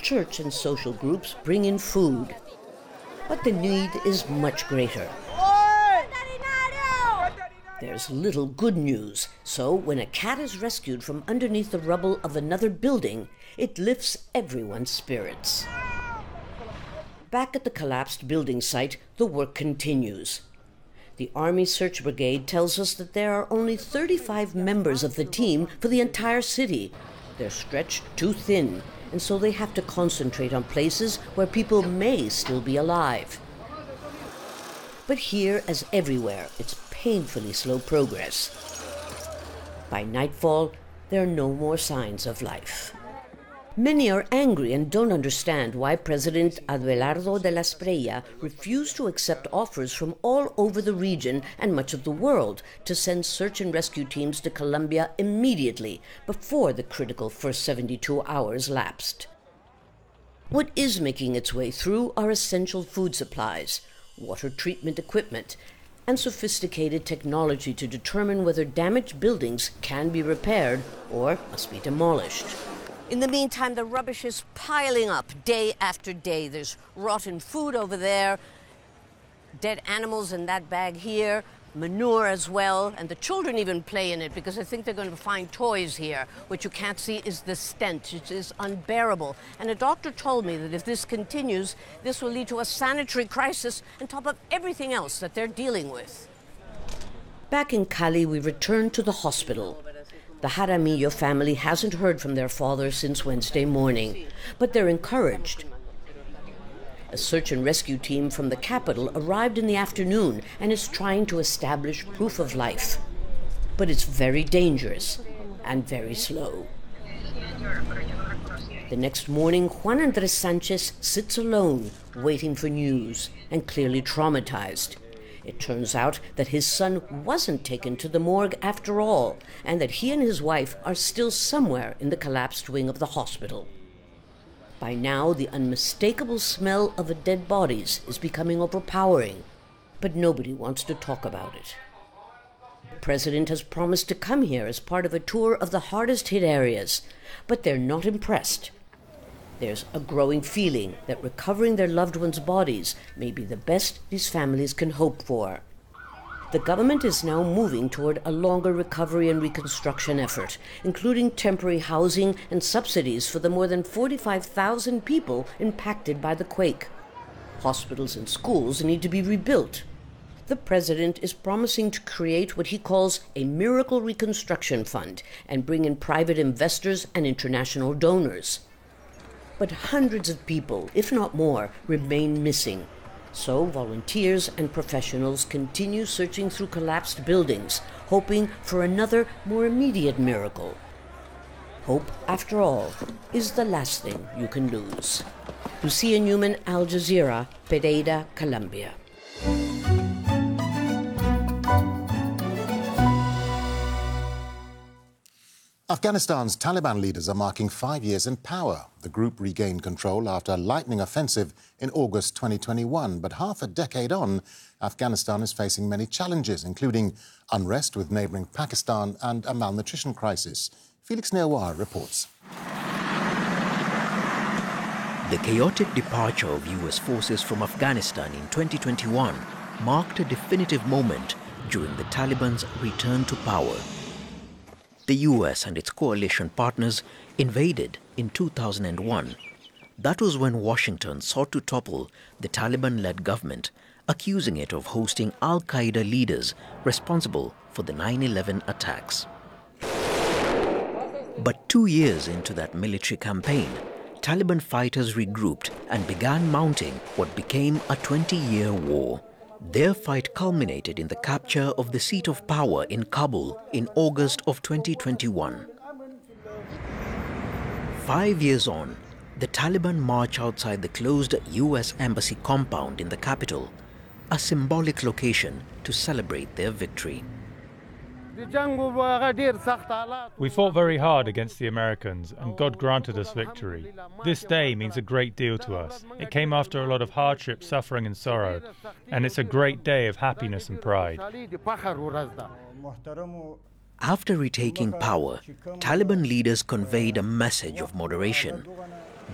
church and social groups bring in food. But the need is much greater. There's little good news, so when a cat is rescued from underneath the rubble of another building, it lifts everyone's spirits. Back at the collapsed building site, the work continues. The Army Search Brigade tells us that there are only 35 members of the team for the entire city. They're stretched too thin, and so they have to concentrate on places where people may still be alive. But here, as everywhere, it's painfully slow progress. By nightfall, there are no more signs of life. Many are angry and don't understand why President Abelardo de la Espriella refused to accept offers from all over the region and much of the world to send search and rescue teams to Colombia immediately before the critical first 72 hours lapsed. What is making its way through are essential food supplies, water treatment equipment, and sophisticated technology to determine whether damaged buildings can be repaired or must be demolished. In the meantime, the rubbish is piling up day after day. There's rotten food over there, dead animals in that bag here, manure as well, and the children even play in it because I think they're going to find toys here. What you can't see is the stench. It is unbearable. And a doctor told me that if this continues, this will lead to a sanitary crisis on top of everything else that they're dealing with. Back in Cali, we return to the hospital. The Jaramillo family hasn't heard from their father since Wednesday morning, but they're encouraged. A search and rescue team from the capital arrived in the afternoon and is trying to establish proof of life. But it's very dangerous and very slow. The next morning, Juan Andres Sanchez sits alone, waiting for news, and clearly traumatized. It turns out that his son wasn't taken to the morgue after all, and that he and his wife are still somewhere in the collapsed wing of the hospital. By now, the unmistakable smell of the dead bodies is becoming overpowering, but nobody wants to talk about it. The president has promised to come here as part of a tour of the hardest-hit areas, but they're not impressed. There's a growing feeling that recovering their loved ones' bodies may be the best these families can hope for. The government is now moving toward a longer recovery and reconstruction effort, including temporary housing and subsidies for the more than 45,000 people impacted by the quake. Hospitals and schools need to be rebuilt. The president is promising to create what he calls a miracle reconstruction fund and bring in private investors and international donors. But hundreds of people, if not more, remain missing. So volunteers and professionals continue searching through collapsed buildings, hoping for another, more immediate miracle. Hope, after all, is the last thing you can lose. Lucia Newman, Al Jazeera, Pereira, Colombia. Afghanistan's Taliban leaders are marking 5 years in power. The group regained control after a lightning offensive in August 2021. But half a decade on, Afghanistan is facing many challenges, including unrest with neighbouring Pakistan and a malnutrition crisis. Felix Nerwar reports. The chaotic departure of US forces from Afghanistan in 2021 marked a definitive moment during the Taliban's return to power. The US and its coalition partners invaded in 2001. That was when Washington sought to topple the Taliban-led government, accusing it of hosting al-Qaeda leaders responsible for the 9/11 attacks. But 2 years into that military campaign, Taliban fighters regrouped and began mounting what became a 20-year war. Their fight culminated in the capture of the seat of power in Kabul in August of 2021. 5 years on, the Taliban march outside the closed US embassy compound in the capital, a symbolic location to celebrate their victory. We fought very hard against the Americans, and God granted us victory. This day means a great deal to us. It came after a lot of hardship, suffering and sorrow, and it's a great day of happiness and pride. After retaking power, Taliban leaders conveyed a message of moderation.